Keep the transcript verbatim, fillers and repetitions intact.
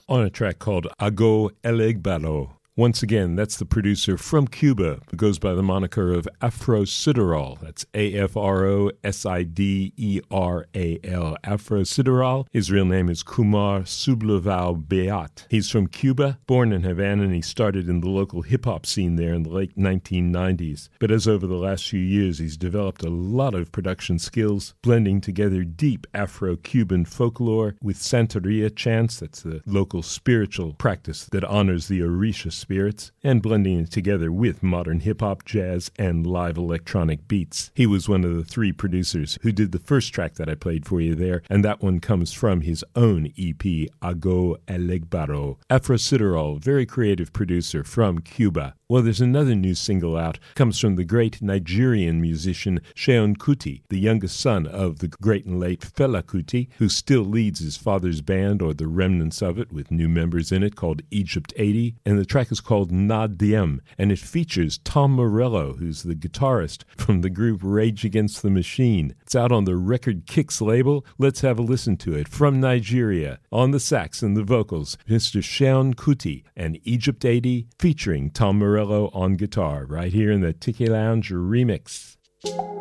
on a track called Ago Elegbaro. Once again, that's the producer from Cuba who goes by the moniker of Afro Sideral. That's A F R O S I D E R A L. Afro Sideral. His real name is Kumar Sublevao Beat. He's from Cuba, born in Havana, and he started in the local hip-hop scene there in the late nineteen nineties. But as over the last few years, he's developed a lot of production skills, blending together deep Afro-Cuban folklore with Santeria chants, that's the local spiritual practice that honors the Orisha spirits, and blending it together with modern hip-hop, jazz, and live electronic beats. He was one of the three producers who did the first track that I played for you there, and that one comes from his own E P, Ago Elegbaro. Afro Sideral, very creative producer from Cuba. Well, there's another new single out. Comes from the great Nigerian musician Seun Kuti, the youngest son of the great and late Fela Kuti, who still leads his father's band, or the remnants of it, with new members in it, called Egypt eighty. And the track is called Na Diem, and it features Tom Morello, who's the guitarist from the group Rage Against the Machine. It's out on the Record Kicks label. Let's have a listen to it. From Nigeria, on the sax and the vocals, Mister Seun Kuti and Egypt eighty, featuring Tom Morello on guitar, right here in the Tiki Lounge remix.